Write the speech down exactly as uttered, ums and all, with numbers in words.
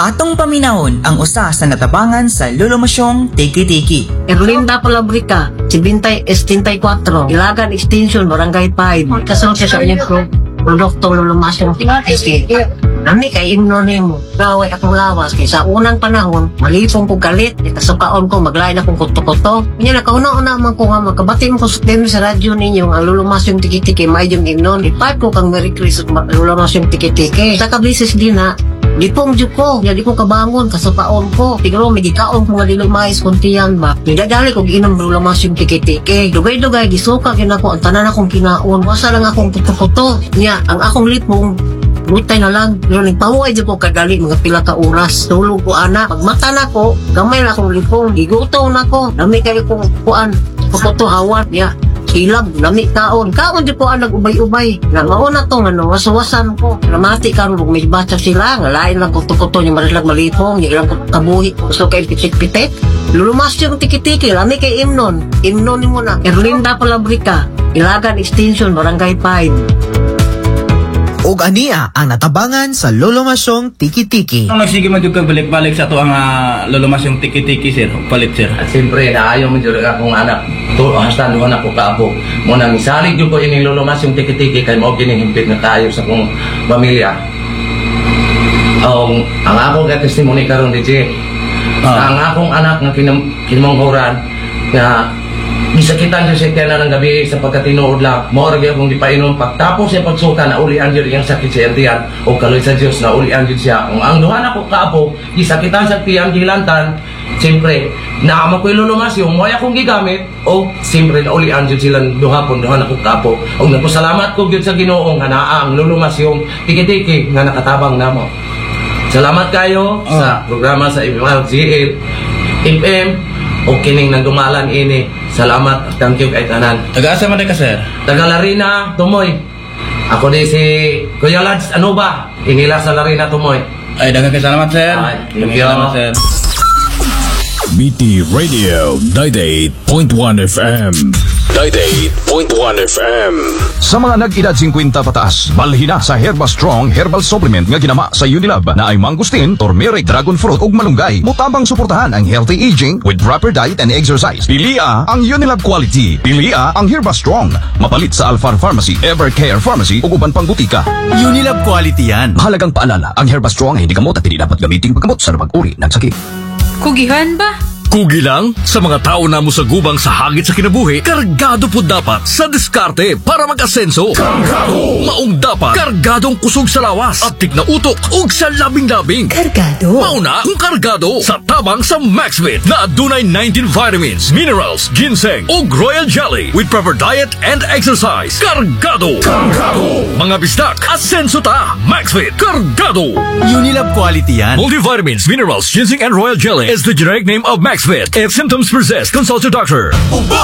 Atong paminahon ang usa sa natabangan sa lulumasyong tiki-tiki. Erlinda Palabrica, seventy seventy-four, Ilagan Extension, Barangay five. Kasal siya sa inyong pro- produktong lulumasyong tiki-tiki. Nami kay imnonin mo, gaway akong lawas kay sa unang panahon, malipong ko galit, itasukaon ko, maglain akong kuto-kuto. Kanya nakauna-una man ko nga, magkabati mo ko sa sa radyo ninyo, ang lulumasyong tiki-tiki, may yung imnon. Ipat ko kang Merry Christmas, lulumasyong tiki-tiki. Sa kablisis din na, di pong dyo ko, di ko kabangon, kasupaon ko. Tigro, may gikaon ko nga dilumais kuntiyan ba. Nidadali ko ginom lulumasyong tiki-tiki. Dugay-dugay, gisuka kin ako, ang tanan akong kinaon. Wasa lang akong kuto-kuto. Nya, ang akong lipong, butay na lang, pero nagpahuay dyan ko kadali mga pila ka oras. Tulog ko anak. Pagmata na ko, gamay na akong lipong. Iguto na ko. Dami kayo kong kuan. Pukuto hawat. Ya. Ilab. Dami kaon. Kaon dyan ko ang nag-ubay-ubay. Nga mauna to, ano, wasawasan ko. Namati ka rin, may batsa sila. Nga lain lang kuto-kuto, yung marilag malipong. Yung lang kabuhi. Gusto kayo pitik-pitik. Lulumas yung tiki-tiki. Lami kay Imnon. Imnon mo na. Erlinda Palabrica. Ilagan Extension, Barangay five. Og aniya ang natabangan sa lulumasyong tiki-tiki. Ang nagsige man jud kag balik-balik sa to ang uh, lulumasyong tiki-tiki sir, palit sir. At siyempre naayo man jud akong anak. To hasta duha na ko kaabo. Mo nang misalig jud ko ining lulumasyong tiki-tiki kay mao kini himpit na kaayo sa akong pamilya. Um, ang akong testimony karon D J. Ah. Ang akong anak nga kinam kinamanghuran nga gisakitan siya siya na ng gabi sa pagkatinuod lang. Maura gyud akong gipainom pagtapos siya pagsuka na ulian gyud iyang sakit sa tiyan o kaloy sa Dios na ulian gyud siya. Ang ang duha na ko kaapo gisakitan sa tiyang gilantan. Siyempre, naamo ko ilulumas yung moya akong gigamit o siyempre na ulian gyud sila duha pon duha na ko kaapo. Og nagpasalamat ko gyud sa Ginoo nga naa ang lulumas yung tiki-tiki nga nakatabang namo. Salamat kayo oh. sa programa sa M L G L F M o kining nagdumalan ini. Salamat, thank you kay tanan. Taga-asa man ka sir? Taga Larina, Tumoy. Ako di si Kuya Lads, ano ba? Inila sa Larina, Tumoy. Ay, daghang salamat sir. Ay, thank you. Salamat sir. B T Radio ninety-eight point one F M. ninety-eight point one F M. Sa mga nag-edad fifty pataas, balhin na sa Herba Strong Herbal Supplement nga ginama sa Unilab na ay mangustin, turmeric, dragon fruit ug malunggay. Mutabang suportahan ang healthy aging with proper diet and exercise. Pilia ang Unilab quality. Pilia ang Herba Strong. Mapalit sa Alphar Pharmacy, Evercare Pharmacy ug uban pang butika. Unilab quality yan. Mahalagang paalala, ang Herba Strong ay hindi gamot at hindi dapat gamitin paggamot sa pag-uri ng sakit. Kugihan ba? Kugi lang sa mga tao na mo sa gubang sa hagit sa kinabuhi, kargado po dapat sa diskarte para mag-asenso. Kargado! Maong dapat kargadong kusog sa lawas at tigna utok ug sa labing-labing. Kargado? Mauna ang kargado sa tabang sa Maxvit na adunay nineteen vitamins, minerals, ginseng ug royal jelly with proper diet and exercise. Kargado! Kargado! Mga bistak, asenso ta! Maxvit! Kargado! Unilab quality yan. Multivitamins, minerals, ginseng and royal jelly is the generic name of Maxvit. If symptoms persist, consult your doctor. Uba!